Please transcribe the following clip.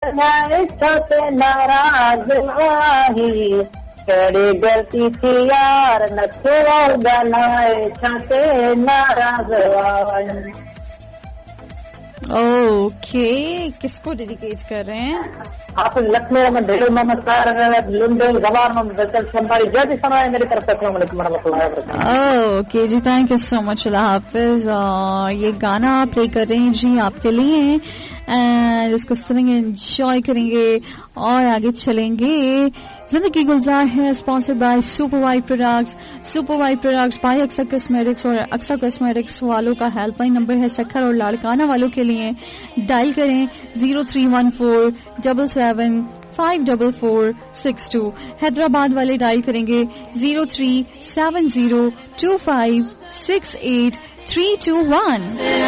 से नाराज आही, कड़ी गलती थी यार न थोड़ा बनाए छाते नाराज आही। ओके, किसको डेडिकेट कर रहे हैं आप? लखनऊ में ढेर नमस्कार, लुंडे गवार में बचल संभाली जैसे सुनाए मेरी तरफ से। Okay ji, thank you so much, अल्लाह हाफिज। ये गाना आप प्ले कर रहे हैं जी आपके लिए, एंड इसको सुनेंगे, एंजॉय करेंगे और आगे चलेंगे। जिंदगी गुलजार है sponsored by super white products. Super white products by अक्सर कॉस्मेटिक्स, और अक्सर कॉस्मेटिक्स वालों का हेल्पलाइन नंबर है सक्खर और लाड़काना वालों के लिए। डायल करें 0314775446 हैदराबाद वाले डायल करेंगे 037025683321।